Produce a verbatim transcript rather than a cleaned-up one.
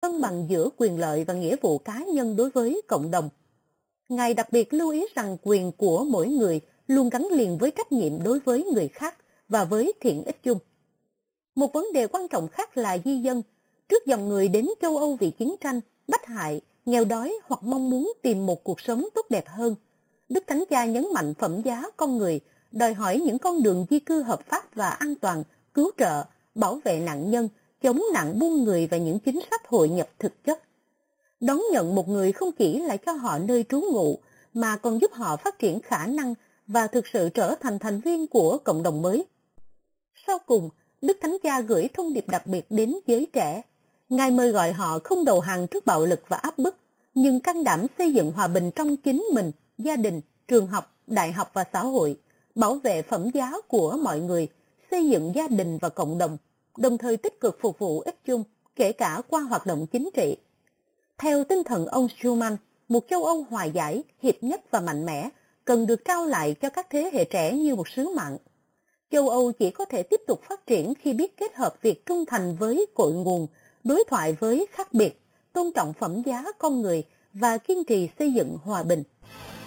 cân bằng giữa quyền lợi và nghĩa vụ cá nhân đối với cộng đồng. Ngài đặc biệt lưu ý rằng quyền của mỗi người luôn gắn liền với trách nhiệm đối với người khác và với thiện ích chung. Một vấn đề quan trọng khác là di dân. Trước dòng người đến châu Âu vì chiến tranh, bách hại, nghèo đói hoặc mong muốn tìm một cuộc sống tốt đẹp hơn, Đức Thánh Cha nhấn mạnh phẩm giá con người, đòi hỏi những con đường di cư hợp pháp và an toàn, cứu trợ, bảo vệ nạn nhân, chống nạn buôn người và những chính sách hội nhập thực chất. Đón nhận một người không chỉ là cho họ nơi trú ngụ, mà còn giúp họ phát triển khả năng và thực sự trở thành thành viên của cộng đồng mới. Sau cùng, Đức Thánh Cha gửi thông điệp đặc biệt đến giới trẻ. Ngài mời gọi họ không đầu hàng trước bạo lực và áp bức, nhưng can đảm xây dựng hòa bình trong chính mình, gia đình, trường học, đại học và xã hội, bảo vệ phẩm giá của mọi người, xây dựng gia đình và cộng đồng, đồng thời tích cực phục vụ ích chung, kể cả qua hoạt động chính trị. Theo tinh thần ông Schuman, một châu Âu hòa giải, hiệp nhất và mạnh mẽ cần được trao lại cho các thế hệ trẻ như một sứ mạng. Châu Âu chỉ có thể tiếp tục phát triển khi biết kết hợp việc trung thành với cội nguồn, đối thoại với khác biệt, tôn trọng phẩm giá con người và kiên trì xây dựng hòa bình.